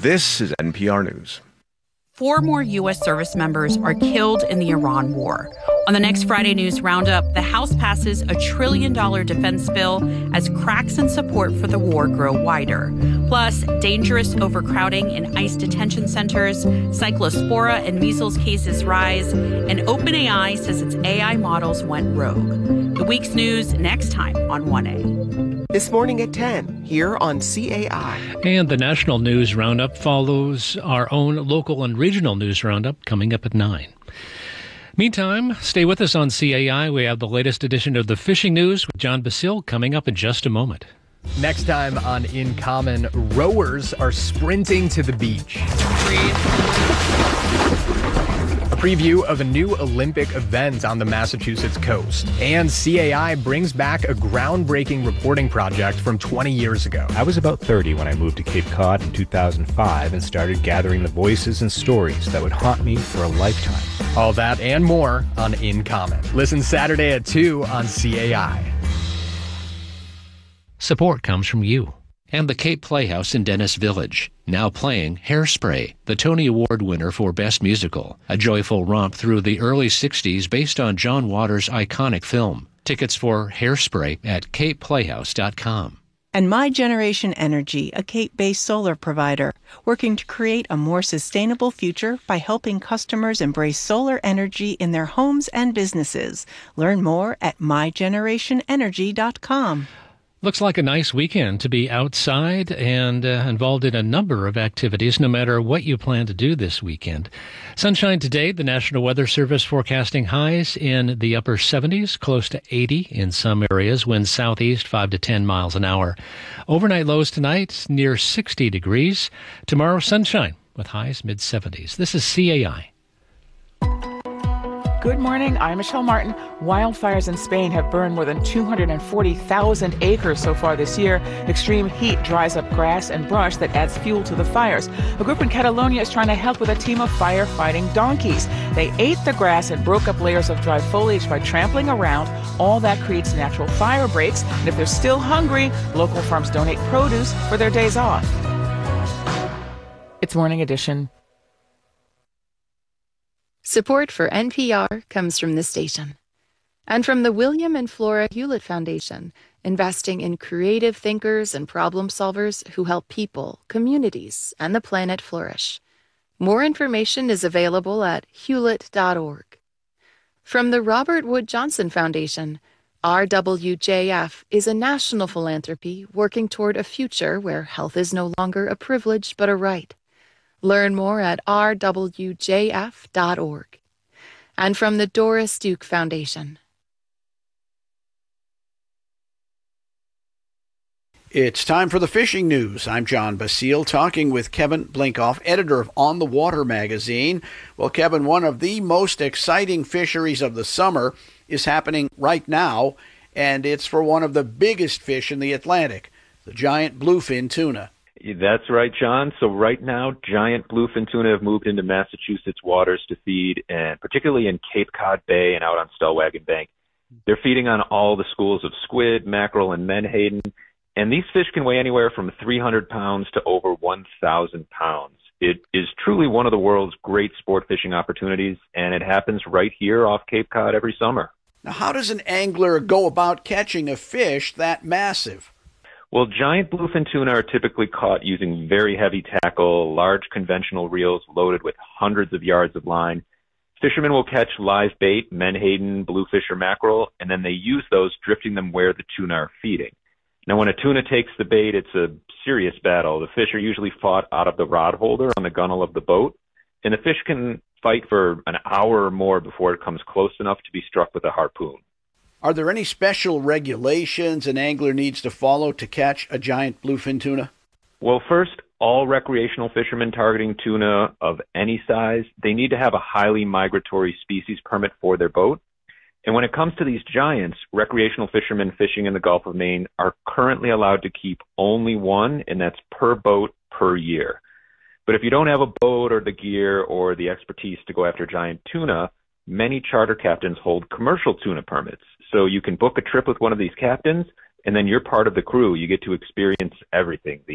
This is NPR News. 4 more U.S. service members are killed in the Iran war. On the next Friday News Roundup, the House passes a $1 trillion defense bill as cracks in support for the war grow wider. Plus, dangerous overcrowding in ICE detention centers, cyclospora and measles cases rise, and OpenAI says its AI models went rogue. The week's news next time on 1A. This morning at 10, here on CAI. And the national news roundup follows our own local and regional news roundup coming up at 9. Meantime, stay with us on CAI. We have the latest edition of the fishing news with John Basile coming up in just a moment. Next time on In Common, rowers are sprinting to the beach. A preview of a new Olympic event on the Massachusetts coast. And CAI brings back a groundbreaking reporting project from 20 years ago. I was about 30 when I moved to Cape Cod in 2005 and started gathering the voices and stories that would haunt me for a lifetime. All that and more on In Common. Listen Saturday at 2 on CAI. Support comes from you and the Cape Playhouse in Dennis Village, now playing Hairspray, the Tony Award winner for Best Musical, a joyful romp through the early 60s based on John Waters' iconic film. Tickets for Hairspray at capeplayhouse.com. And My Generation Energy, a Cape-based solar provider, working to create a more sustainable future by helping customers embrace solar energy in their homes and businesses. Learn more at mygenerationenergy.com. Looks like a nice weekend to be outside and involved in a number of activities, no matter what you plan to do this weekend. Sunshine today, the National Weather Service forecasting highs in the upper 70s, close to 80 in some areas, winds southeast 5 to 10 miles an hour. Overnight lows tonight near 60 degrees. Tomorrow, sunshine with highs mid-70s. This is CAI. Good morning, I'm Michelle Martin. Wildfires in Spain have burned more than 240,000 acres so far this year. Extreme heat dries up grass and brush that adds fuel to the fires. A group in Catalonia is trying to help with a team of firefighting donkeys. They ate the grass and broke up layers of dry foliage by trampling around. All that creates natural fire breaks. And if they're still hungry, local farms donate produce for their days off. It's Morning Edition. Support for NPR comes from this station and from the William and Flora Hewlett Foundation, investing in creative thinkers and problem solvers who help people, communities, and the planet flourish. More information is available at hewlett.org. From the Robert Wood Johnson Foundation, RWJF is a national philanthropy working toward a future where health is no longer a privilege but a right. Learn more at rwjf.org. And from the Doris Duke Foundation. It's time for the fishing news. I'm John Basile, talking with Kevin Blinkoff, editor of On the Water magazine. Well, Kevin, one of the most exciting fisheries of the summer is happening right now, and it's for one of the biggest fish in the Atlantic, the giant bluefin tuna. That's right, John. So right now, giant bluefin tuna have moved into Massachusetts waters to feed, and particularly in Cape Cod Bay and out on Stellwagen Bank. They're feeding on all the schools of squid, mackerel, and menhaden, and these fish can weigh anywhere from 300 pounds to over 1,000 pounds. It is truly one of the world's great sport fishing opportunities, and it happens right here off Cape Cod every summer. Now, how does an angler go about catching a fish that massive? Well, giant bluefin tuna are typically caught using very heavy tackle, large conventional reels loaded with hundreds of yards of line. Fishermen will catch live bait, menhaden, bluefish, or mackerel, and then they use those, drifting them where the tuna are feeding. Now, when a tuna takes the bait, it's a serious battle. The fish are usually fought out of the rod holder on the gunnel of the boat, and the fish can fight for an hour or more before it comes close enough to be struck with a harpoon. Are there any special regulations an angler needs to follow to catch a giant bluefin tuna? Well, first, all recreational fishermen targeting tuna of any size, they need to have a highly migratory species permit for their boat. And when it comes to these giants, recreational fishermen fishing in the Gulf of Maine are currently allowed to keep only one, and that's per boat per year. But if you don't have a boat or the gear or the expertise to go after giant tuna, many charter captains hold commercial tuna permits. So you can book a trip with one of these captains, and then you're part of the crew. You get to experience everything, the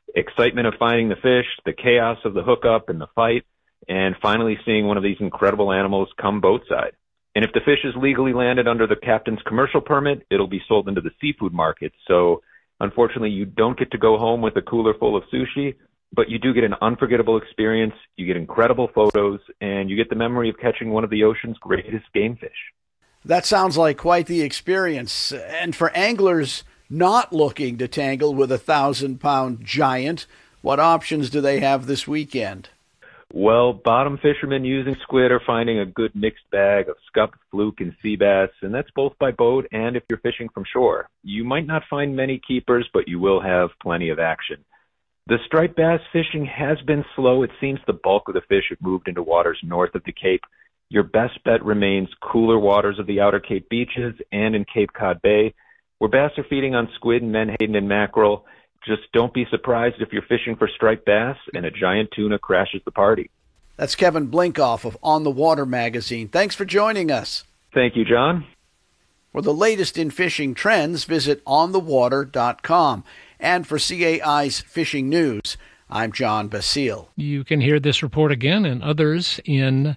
Excitement of finding the fish, the chaos of the hookup and the fight, and finally seeing one of these incredible animals come boat side. And if the fish is legally landed under the captain's commercial permit, it'll be sold into the seafood market. So unfortunately, you don't get to go home with a cooler full of sushi, but you do get an unforgettable experience. You get incredible photos, and you get the memory of catching one of the ocean's greatest game fish. That sounds like quite the experience. And for anglers not looking to tangle with a 1,000-pound giant, what options do they have this weekend? Well, bottom fishermen using squid are finding a good mixed bag of scup, fluke, and sea bass, and that's both by boat and if you're fishing from shore. You might not find many keepers, but you will have plenty of action. The striped bass fishing has been slow. It seems the bulk of the fish have moved into waters north of the Cape. Your best bet remains cooler waters of the outer Cape beaches and in Cape Cod Bay, where bass are feeding on squid and menhaden and mackerel. Just don't be surprised if you're fishing for striped bass and a giant tuna crashes the party. That's Kevin Blinkoff of On the Water magazine. Thanks for joining us. Thank you, John. For the latest in fishing trends, visit onthewater.com. And for CAI's Fishing News, I'm John Basile. You can hear this report again and others in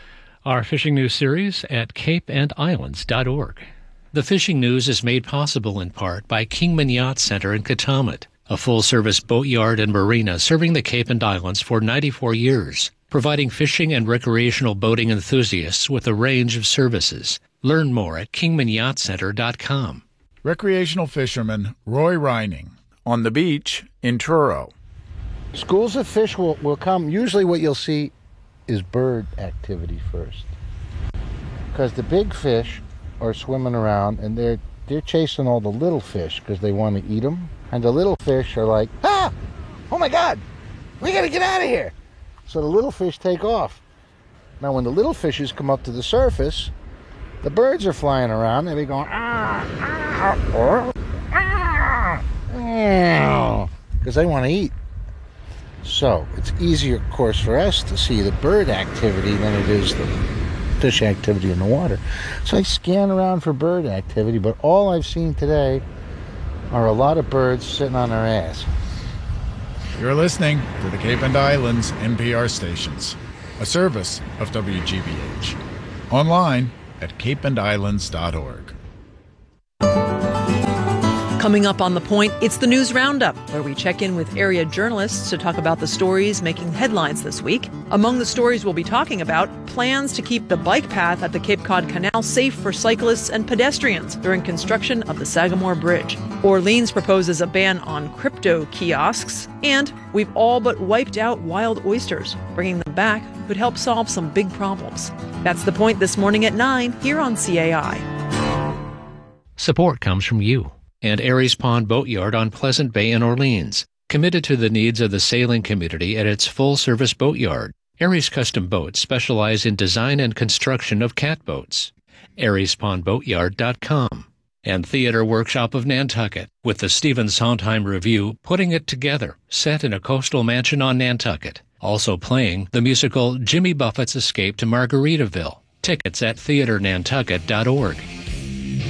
our Fishing News series at capeandislands.org. The Fishing News is made possible in part by Kingman Yacht Center in Katamat, a full-service boatyard and marina serving the Cape and Islands for 94 years, providing fishing and recreational boating enthusiasts with a range of services. Learn more at kingmanyachtcenter.com. Recreational fisherman Roy Reining on the beach in Truro. Schools of fish will come. Usually what you'll see is bird activity first, because the big fish are swimming around and they're chasing all the little fish because they want to eat them, and the little fish are like, oh my God, we gotta get out of here. So the little fish take off. Now when the little fishes come up to the surface, the birds are flying around and they're going because they want to eat. So it's easier, of course, for us to see the bird activity than it is the fish activity in the water. So I scan around for bird activity, but all I've seen today are a lot of birds sitting on their ass. You're listening to the Cape and Islands NPR stations, a service of WGBH. Online at capeandislands.org. Coming up on The Point, it's the News Roundup, where we check in with area journalists to talk about the stories making headlines this week. Among the stories we'll be talking about, plans to keep the bike path at the Cape Cod Canal safe for cyclists and pedestrians during construction of the Sagamore Bridge. Orleans proposes a ban on crypto kiosks, and we've all but wiped out wild oysters. Bringing them back could help solve some big problems. That's The Point this morning at 9 here on CAI. Support comes from you and Aries Pond Boatyard on Pleasant Bay in Orleans, committed to the needs of the sailing community at its full-service boatyard. Aries Custom Boats specialize in design and construction of catboats. AriesPondBoatyard.com. And Theater Workshop of Nantucket, with the Stephen Sondheim Revue putting it together, set in a coastal mansion on Nantucket. Also playing the musical Jimmy Buffett's Escape to Margaritaville. Tickets at theaternantucket.org.